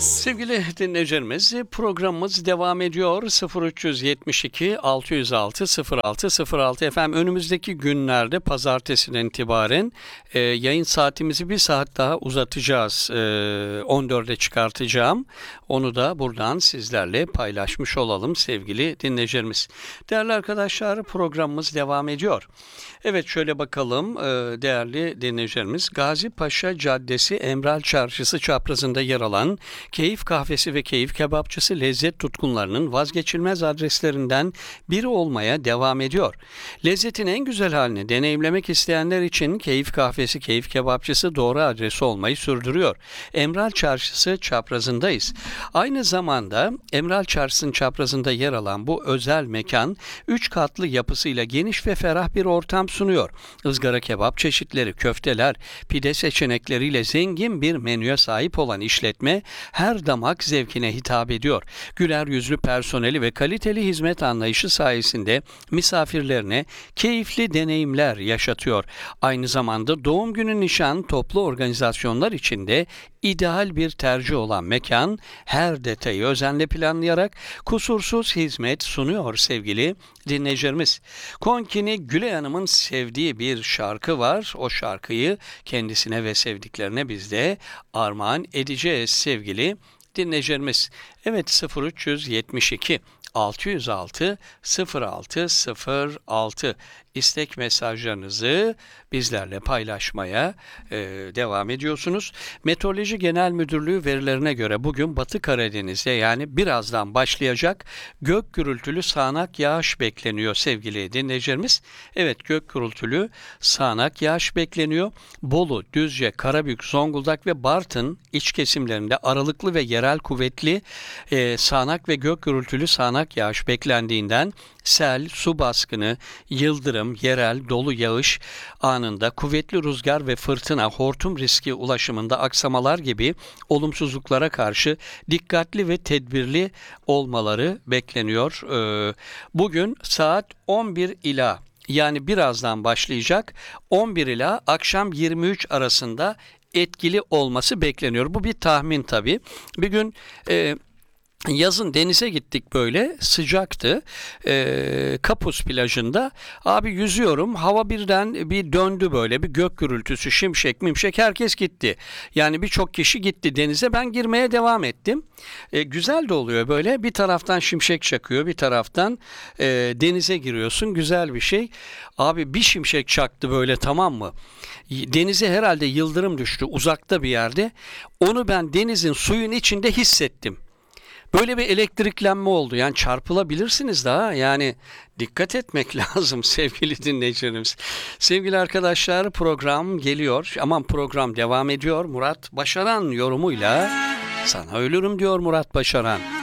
Sevgili dinleyicilerimiz, programımız devam ediyor. 0372 606 0606 efendim, önümüzdeki günlerde pazartesiden itibaren yayın saatimizi bir saat daha uzatacağız. 14'e çıkartacağım. Onu da buradan sizlerle paylaşmış olalım sevgili dinleyicilerimiz. Değerli arkadaşlar, programımız devam ediyor. Evet, şöyle bakalım değerli dinleyicilerimiz. Gazi Paşa Caddesi Emral Çarşısı çaprazında yer alan Keyif Kahvesi ve Keyif Kebapçısı lezzet tutkunlarının vazgeçilmez adreslerinden biri olmaya devam ediyor. Lezzetin en güzel halini deneyimlemek isteyenler için Keyif Kahvesi, Keyif Kebapçısı doğru adresi olmayı sürdürüyor. Emral Çarşısı çaprazındayız. Aynı zamanda Emral Çarşısı'nın çaprazında yer alan bu özel mekan 3 katlı yapısıyla geniş ve ferah bir ortam sunuyor. Izgara kebap çeşitleri, köfteler, pide seçenekleriyle zengin bir menüye sahip olan işletme her damak zevkine hitap ediyor. Güler yüzlü personeli ve kaliteli hizmet anlayışı sayesinde misafirlerine keyifli deneyimler yaşatıyor. Aynı zamanda doğum günü, nişan, toplu organizasyonlar için de ideal bir tercih olan mekan her detayı özenle planlayarak kusursuz hizmet sunuyor sevgili dinleyicilerimiz. Konkini Gülay Hanım'ın sevdiği bir şarkı var. O şarkıyı kendisine ve sevdiklerine biz de armağan edeceğiz sevgili dinleyicilerimiz. Evet, 0372 606 0606 istek mesajlarınızı bizlerle paylaşmaya devam ediyorsunuz. Meteoroloji Genel Müdürlüğü verilerine göre bugün Batı Karadeniz'de, yani birazdan başlayacak, gök gürültülü sağanak yağış bekleniyor sevgili dinleyicilerimiz. Evet, gök gürültülü sağanak yağış bekleniyor. Bolu, Düzce, Karabük, Zonguldak ve Bartın iç kesimlerinde aralıklı ve yerel kuvvetli sağanak ve gök gürültülü sağanak yağış beklendiğinden sel, su baskını, yıldırım, yerel dolu yağış anında kuvvetli rüzgar ve fırtına, hortum riski ulaşımında aksamalar gibi olumsuzluklara karşı dikkatli ve tedbirli olmaları bekleniyor. Bugün saat 11 ila, yani birazdan başlayacak, 11 ila akşam 23 arasında etkili olması bekleniyor. Bu bir tahmin tabii. Bir gün yazın denize gittik, böyle sıcaktı. Kapus plajında. Abi yüzüyorum, hava birden bir döndü, böyle bir gök gürültüsü, şimşek mimşek, herkes gitti. Yani birçok kişi gitti denize, ben girmeye devam ettim. Güzel de oluyor böyle, bir taraftan şimşek çakıyor, bir taraftan denize giriyorsun, güzel bir şey. Abi bir şimşek çaktı böyle, tamam mı? Denize herhalde yıldırım düştü uzakta bir yerde. Onu ben denizin, suyun içinde hissettim. Böyle bir elektriklenme oldu. Yani çarpılabilirsiniz daha. Yani dikkat etmek lazım sevgili dinleyicilerimiz. Sevgili arkadaşlar, program geliyor. Aman, program devam ediyor. Murat Başaran yorumuyla "Sana ölürüm" diyor Murat Başaran.